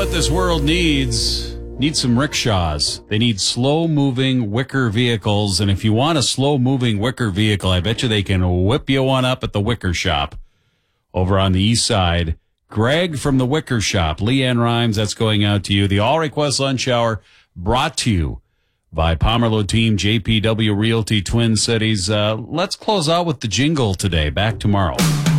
what this world needs some rickshaws. They need slow-moving wicker vehicles, and if you want a slow-moving wicker vehicle, I bet you they can whip you one up at the Wicker Shop over on the east side. Greg from the Wicker Shop, Leanne Rhymes, that's going out to you. The All Request Lunch Hour brought to you by Pomerleau Team, JPW Realty, Twin Cities. Let's close out with the jingle today. Back tomorrow.